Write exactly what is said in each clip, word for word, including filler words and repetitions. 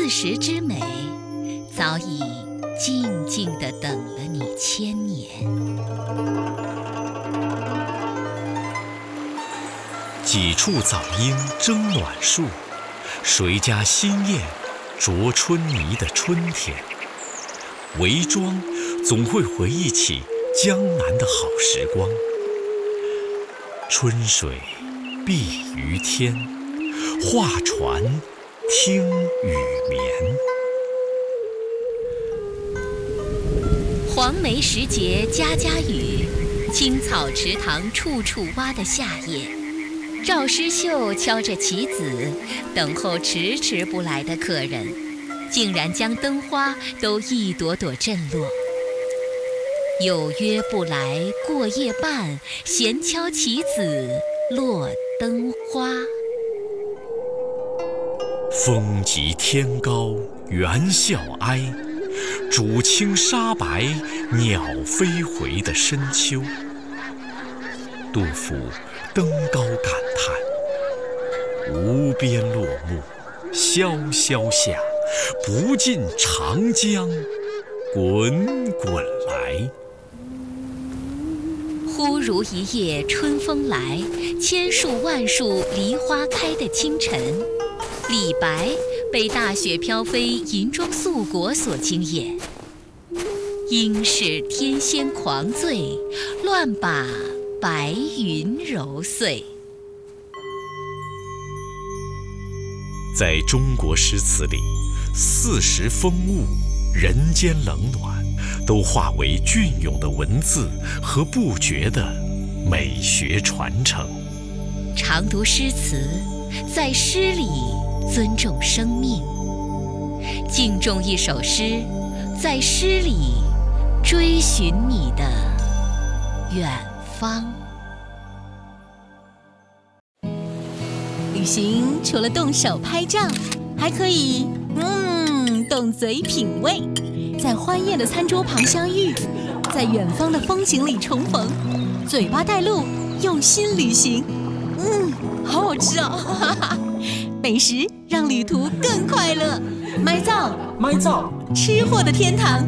四时之美，早已静静地等了你千年。 几处早莺争暖树，谁家新燕啄春泥的春天。围庄总会回忆起江南的好时光。春水碧于天，画船听雨眠。 黄梅时节家家雨，青草池塘处处蛙的夏夜。赵师秀敲着棋子，等候迟迟不来的客人，竟然将灯花都一朵朵震落。有约不来过夜半，闲敲棋子落灯花。 风急天高猿啸哀，渚清沙白鸟飞回的深秋。杜甫登高感叹：无边落木萧萧下，不尽长江滚滚来。 忽如一夜春风来，千树万树梨花开的清晨。李白被大雪飘飞银装素裹所惊艳，应是天仙狂醉，乱把白云揉碎。 在中国诗词里，四时风物、人间冷暖，都化为隽永的文字和不绝的美学传承。 常读诗词，在诗里尊重生命；敬重一首诗，在诗里追寻你的远方。旅行除了动手拍照，还可以嗯动嘴品味，在欢宴的餐桌旁相遇，在远方的风景里重逢，嘴巴带路，用心旅行。嗯，好好吃哦！哈哈，美食让旅途更快乐。麦造， 麦造， 吃货的天堂。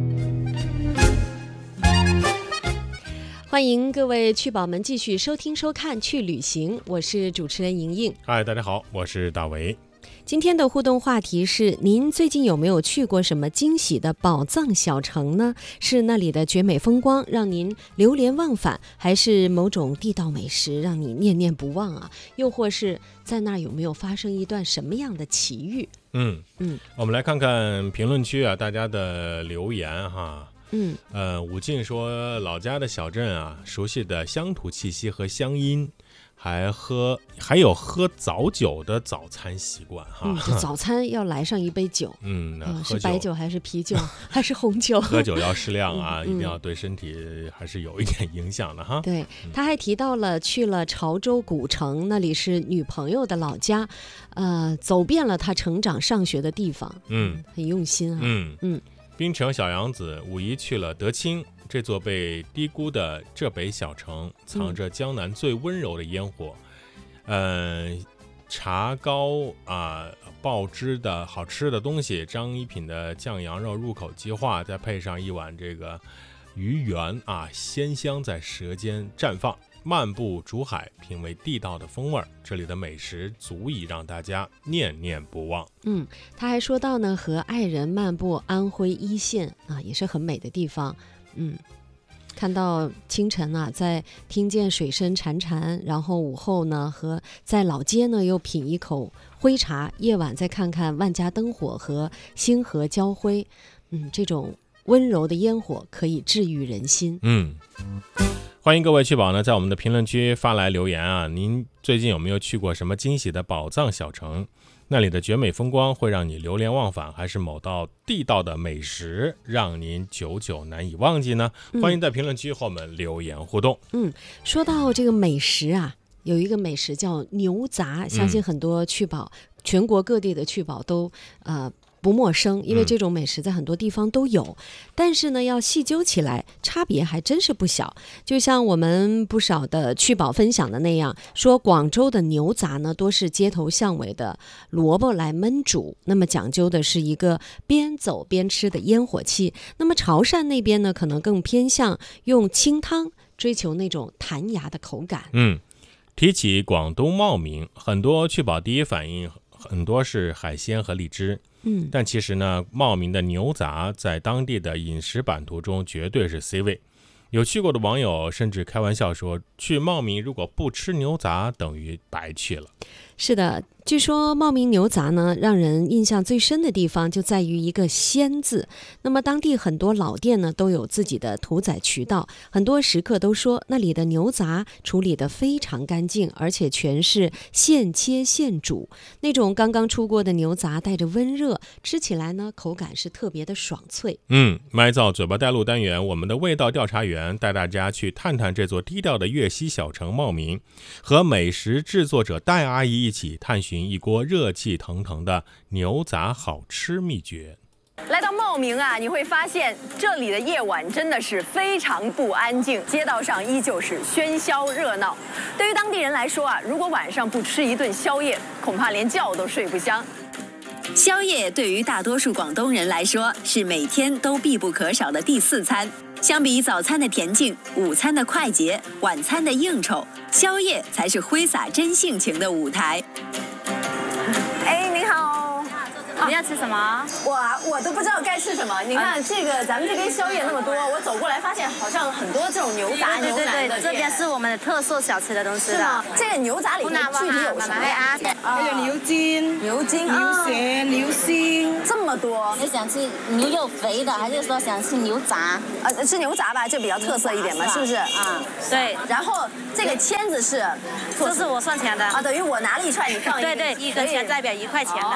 欢迎各位趣宝们继续收听收看去旅行，我是主持人莹莹。 嗨，大家好，我是大为。 今天的互动话题是：您最近有没有去过什么惊喜的宝藏小城呢？是那里的绝美风光让您流连忘返，还是某种地道美食让你念念不忘啊？又或是在那儿有没有发生一段什么样的奇遇？ 嗯嗯，我们来看看评论区啊，大家的留言哈。 嗯， 呃，武进说，老家的小镇啊，熟悉的乡土气息和乡音，还喝还有喝早酒的早餐习惯哈。 嗯，这早餐要来上一杯酒。 嗯，那呃、是白酒还是啤酒还是红酒？ 喝酒要适量啊， 嗯、 一定要对身体还是有一点影响的哈。 对，他还提到了去了潮州古城，那里是女朋友的老家，呃，走遍了他成长上学的地方。 嗯， 很用心啊。 嗯嗯。 滨城小杨子五一去了德清，这座被低估的浙北小城，藏着江南最温柔的烟火。嗯、呃，茶糕啊、呃，爆汁的好吃的东西，张一品的酱羊肉入口即化，再配上一碗这个鱼圆啊，鲜香在舌尖绽放。漫步竹海，品味地道的风味，这里的美食足以让大家念念不忘。 嗯，他还说到呢，和爱人漫步安徽一线啊，也是很美的地方。嗯，看到清晨啊，在听见水声潺潺，然后午后呢，和在老街呢又品一口灰茶，夜晚再看看万家灯火和星河交辉。嗯，这种温柔的烟火可以治愈人心。 嗯。欢迎各位趣宝呢，在我们的评论区发来留言啊！您最近有没有去过什么惊喜的宝藏小城？那里的绝美风光会让你流连忘返，还是某道地道的美食让您久久难以忘记呢？ 嗯、 欢迎在评论区和我们留言互动。 嗯，说到这个美食啊，有一个美食叫牛杂，相信很多趣宝、嗯、全国各地的趣宝都呃不陌生，因为这种美食在很多地方都有，但是呢，要细究起来，差别还真是不小。就像我们不少的趣宝分享的那样，说广州的牛杂呢，多是街头巷尾的萝卜来焖煮，那么讲究的是一个边走边吃的烟火气。那么潮汕那边呢，可能更偏向用清汤，追求那种弹牙的口感。 嗯，提起广东茂名，很多趣宝第一反应很多是海鲜和荔枝。 嗯， 但其实呢，茂名的牛杂在当地的饮食版图中绝对是 C 位。有去过的网友甚至开玩笑说，去茂名如果不吃牛杂，等于白去了。 是的，据说茂名牛杂呢，让人印象最深的地方就在于一个鲜字。那么当地很多老店呢，都有自己的屠宰渠道，很多食客都说那里的牛杂处理得非常干净，而且全是现切现煮，那种刚刚出锅的牛杂带着温热，吃起来呢口感是特别的爽脆。 嗯，麦造嘴巴带路单元，我们的味道调查员带大家去探探这座低调的粤西小城茂名，和美食制作者戴阿姨一起探寻一锅热气腾腾的牛杂好吃秘诀。 来到茂名啊，你会发现这里的夜晚真的是非常不安静，街道上依旧是喧嚣热闹。对于当地人来说啊，如果晚上不吃一顿宵夜，恐怕连觉都睡不香。 宵夜对于大多数广东人来说是每天都必不可少的第四餐。相比早餐的甜静，午餐的快捷，晚餐的应酬，宵夜才是挥洒真性情的舞台。 哎，您好， 你要吃什么？ 我我都不知道该吃什么。你看这个，咱们这边宵夜那么多，我走过来发现好像很多这种牛杂、牛腩的店。 这边是我们的特色小吃的东西是吗？这个牛杂里面具体有什么呀？ 还有牛筋、 牛筋、 牛舌、牛心， 这么多。 你想吃牛肉肥的，还是说想吃牛杂？ 呃，吃牛杂吧，这比较特色一点嘛，是不是？ 啊，对。 然后这个签子是， 这是我算钱的啊，等于我拿了一串，你放一。 对对，一根钱代表一块钱的。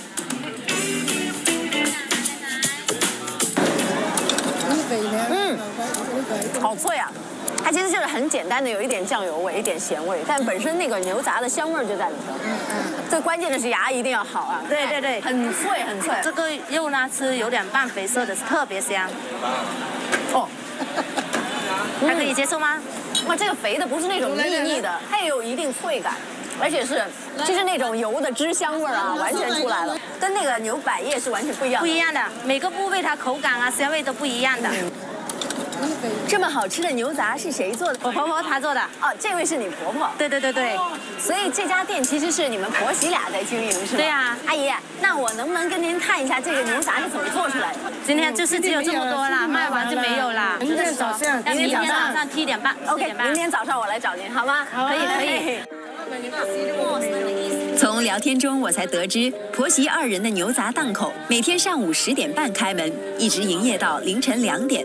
嗯，好脆啊！它其实就是很简单的，有一点酱油味，一点咸味，但本身那个牛杂的香味就在里头。嗯嗯。最关键的是牙一定要好啊！ 对对对， 很脆很脆。 这个肉呢，吃有点半肥色的，特别香。 哦。 还可以接受吗？ 哇，这个肥的不是那种腻腻的，它也有一定脆感。而且是，就是那种油的汁香味啊，完全出来了，跟那个牛百叶是完全不一样的。 不一样的，每个部位它口感啊、香味都不一样的。 这么好吃的牛杂是谁做的？ 我婆婆她做的。 哦，这位是你婆婆？ 对对对对。 哦、所以这家店其实是你们婆媳俩在经营，是吗？ 对啊。 阿姨，那我能不能跟您看一下这个牛杂是怎么做出来的？ 今天就是只有这么多了，卖完就没有了。 明天早上， 明天早上七点半。 OK， 明天早上我来找您，好吗？ 可以可以。 从聊天中我才得知，婆媳二人的牛杂档口每天上午十点半开门，一直营业到凌晨两点。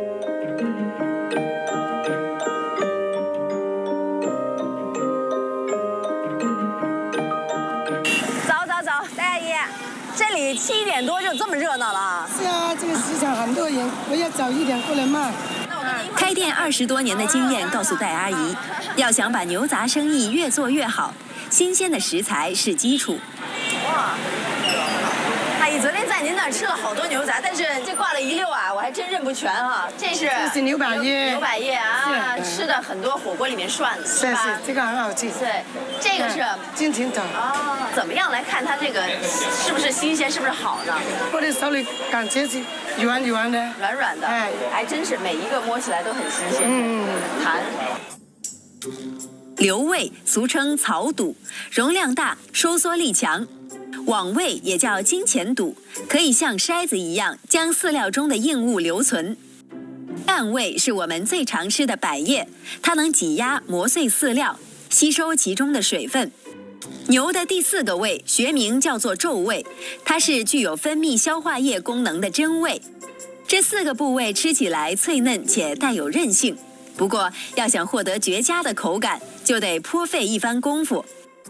早早早，戴阿姨，这里七点多就这么热闹了啊！ 是啊，这个市场很多人，我要早一点过来卖。 开店二十多年的经验告诉戴阿姨，要想把牛杂生意越做越好，新鲜的食材是基础。 哇！阿姨，昨天在您那儿吃了好多牛杂，但是这挂了一溜啊，我还真认不全啊。这是这是牛百叶， 牛百叶啊，吃的很多火锅里面涮的，是吧？ 是是，这个很好吃。 对，这个是金钱头。 哦，怎么样来看它这个是不是新鲜，是不是好呢？ 我的手里感觉是软软的， 软软的，哎，还真是每一个摸起来都很新鲜， 嗯， 弹。 瘤胃俗称草肚，容量大，收缩力强。网胃也叫金钱肚，可以像筛子一样将饲料中的硬物留存。暗胃是我们最常吃的百叶，它能挤压磨碎饲料，吸收其中的水分。牛的第四个胃学名叫做皱胃，它是具有分泌消化液功能的真胃。这四个部位吃起来脆嫩且带有韧性，不过要想获得绝佳的口感，就得颇费一番功夫。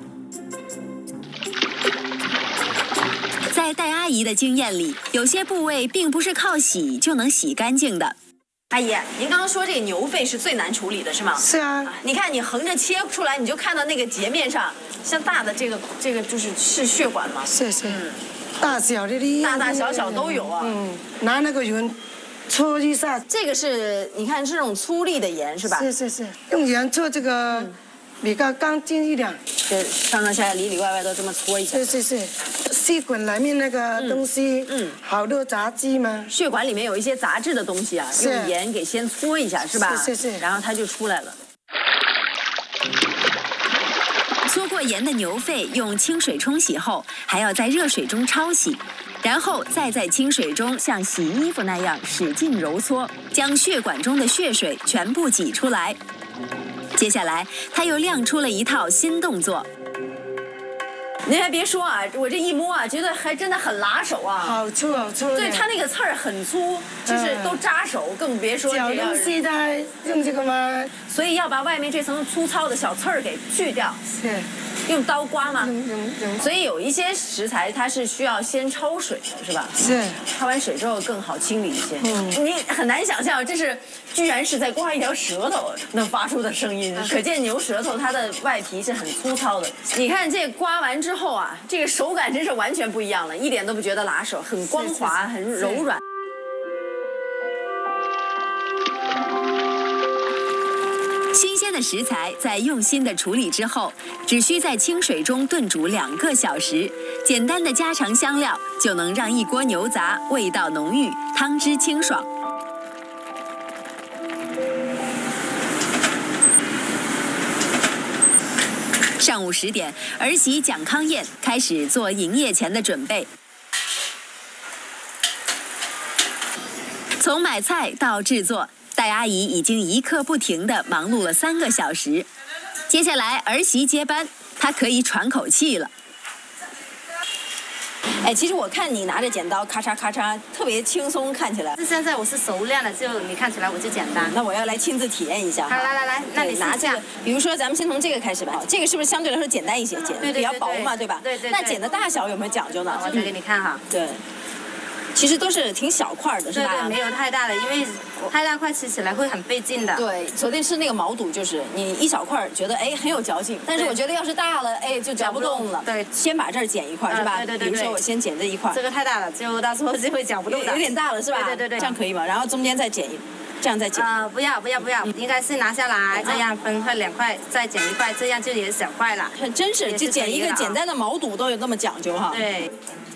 在戴阿姨的经验里，有些部位并不是靠洗就能洗干净的。 阿姨，您刚刚说这个牛肺是最难处理的，是吗？ 是啊。 你看你横着切出来，你就看到那个截面上，像大的这个这个就是是血管吗？ 是是。嗯。 大小的哩， 大大小小都有啊。 嗯，拿那个盐搓一下。 这个是你看是这种粗粒的盐是吧？ 是是是，用盐搓这个比较干净一点。 就上上下下里里外外都这么搓一下。 是是是，细管里面那个东西，嗯，好多杂质嘛。 血管里面有一些杂质的东西啊，用盐给先搓一下是吧？ 是是是， 然后它就出来了。 搓过盐的牛肺用清水冲洗后，还要在热水中焯洗，然后再在清水中像洗衣服那样使劲揉搓，将血管中的血水全部挤出来。接下来，他又亮出了一套新动作。 您还别说啊，我这一摸啊，觉得还真的很拿手啊， 好粗好粗。 对，它那个刺儿很粗，就是都扎手，更别说绞东西它用这个吗？ 所以要把外面这层粗糙的小刺儿给去掉。 是。 用刀刮吗？ 用用用。 所以有一些食材它是需要先焯水的，是吧？ 是。 焯完水之后更好清理一些。嗯。你很难想象，这是居然是在刮一条舌头能发出的声音，可见牛舌头它的外皮是很粗糙的。你看这刮完之后啊，这个手感真是完全不一样了，一点都不觉得拿手，很光滑，很柔软。 新鲜的食材在用心的处理之后，只需在清水中炖煮两个小时，简单的家常香料就能让一锅牛杂味道浓郁，汤汁清爽。上午十点，儿媳蒋康燕开始做营业前的准备。从买菜到制作，戴阿姨已经一刻不停地忙碌了三个小时。接下来儿媳接班，她可以喘口气了。 哎，其实我看你拿着剪刀咔嚓咔嚓，特别轻松，看起来。 现在我是熟练了，就你看起来我就简单。 那我要来亲自体验一下。 好，来来来，那你拿这个，比如说咱们先从这个开始吧。这个是不是相对来说简单一些？剪比较薄嘛，对吧？ 对对。 那剪的大小有没有讲究呢？ 我这给你看哈。 对。其实都是挺小块的，是吧？ 对对，没有太大的，因为太大块吃起来会很费劲的。 对，昨天吃那个毛肚，就是你一小块觉得哎很有嚼劲，但是我觉得要是大了，哎就嚼不动了。对，先把这儿剪一块，是吧？ 对对对。 比如说我先剪这一块， 这个太大了，就到时候就会嚼不动的。 有点大了，是吧？ 对对对。 这样可以吗？然后中间再剪一，这样再剪。 啊，不要不要不要，应该是拿下来，这样分块两块，再剪一块，这样就也小块了。 很真是，就剪一个简单的毛肚都有那么讲究哈。 对。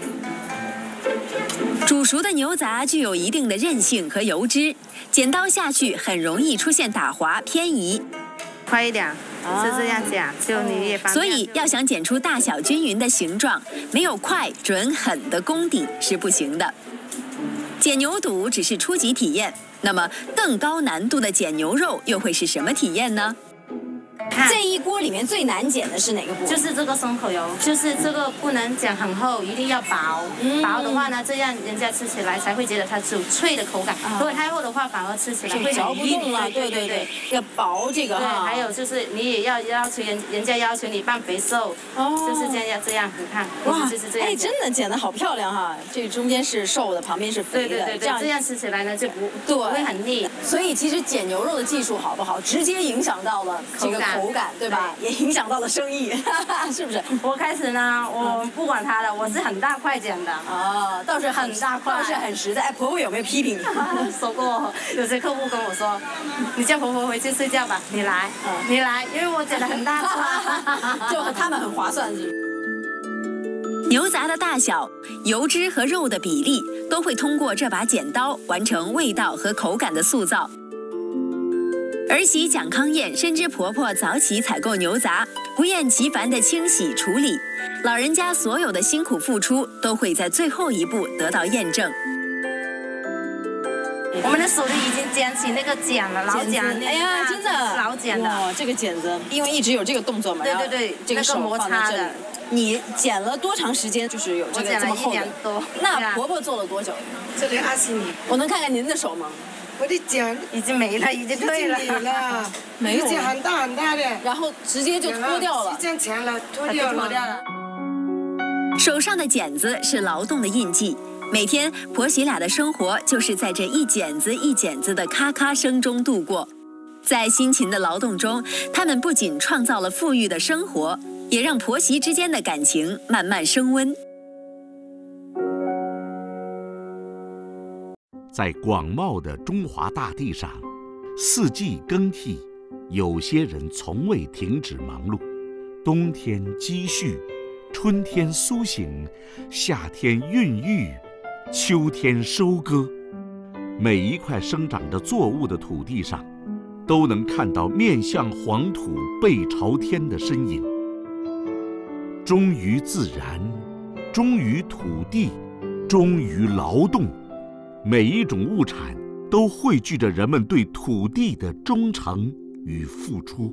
煮熟的牛杂具有一定的韧性和油脂，剪刀下去很容易出现打滑偏移。 快一点，是这样剪，就你也方便。 所以要想剪出大小均匀的形状，没有快准狠的功底是不行的。剪牛肚只是初级体验，那么更高难度的剪牛肉又会是什么体验呢？ 这一锅里面最难剪的是哪个部位？ 就是这个松口油，就是这个不能剪很厚，一定要薄。嗯、薄的话呢，这样人家吃起来才会觉得它是有脆的口感。啊、如果太厚的话，反而吃起来会嚼不动了。对对对，要薄这个哈。 对，还有就是你也要要求人人家要求你半肥瘦，哦，就是这样这样，你看，哇，就是这样。 哎，真的剪得好漂亮哈！这中间是瘦的，旁边是肥的， 对对对对，这样吃起来呢就不对不会很腻。 所以其实剪牛肉的技术好不好，直接影响到了这个口感，对吧？也影响到了生意，是不是？ 我开始呢，我不管它了，我是很大块剪的。 哦，倒是很大块，倒是很实在。哎，婆婆有没有批评你？ 说过，有些客户跟我说，你叫婆婆回去睡觉吧，你来，嗯、你来，因为我剪得很大块， 就他们很划算是。 牛杂的大小、油脂和肉的比例，都会通过这把剪刀完成味道和口感的塑造。儿媳蒋康燕深知婆婆早起采购牛杂，不厌其烦的清洗处理，老人家所有的辛苦付出都会在最后一步得到验证。 我们的手就已经捡起那个剪了，老剪， 哎呀，真的老剪的。 哇，这个剪子，因为一直有这个动作嘛， 对对对， 这个手摩擦的。 你剪了多长时间？就是有这个这么厚的？ 我剪了一年多。 那婆婆做了多久？ 这里二十年。 我能看看您的手吗？ 我的剪已经没了，已经退了， 了， 没有， 剪很大很大的， 然后直接就脱掉了， 时间长了脱掉了。 手上的剪子是劳动的印记，每天婆媳俩的生活就是在这一剪子一剪子的咔咔声中度过。在辛勤的劳动中，他们不仅创造了富裕的生活，也让婆媳之间的感情慢慢升温。 在广袤的中华大地上，四季更替，有些人从未停止忙碌。冬天积蓄，春天苏醒，夏天孕育，秋天收割。每一块生长着作物的土地上，都能看到面向黄土背朝天的身影。忠于自然，忠于土地，忠于劳动，每一种物产都汇聚着人们对土地的忠诚与付出。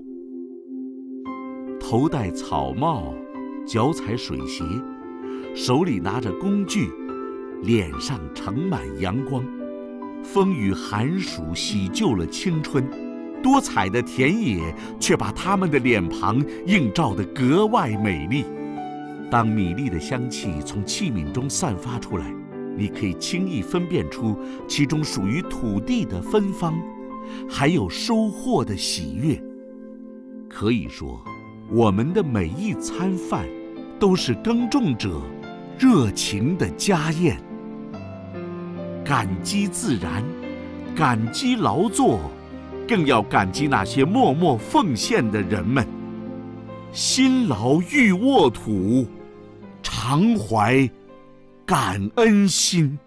头戴草帽，脚踩水鞋，手里拿着工具，脸上盛满阳光。风雨寒暑洗旧了青春，多彩的田野却把他们的脸庞映照得格外美丽。当米粒的香气从器皿中散发出来，你可以轻易分辨出其中属于土地的芬芳，还有收获的喜悦。可以说，我们的每一餐饭都是耕种者热情的家宴。感激自然，感激劳作，更要感激那些默默奉献的人们。辛劳欲沃土，常怀感恩心。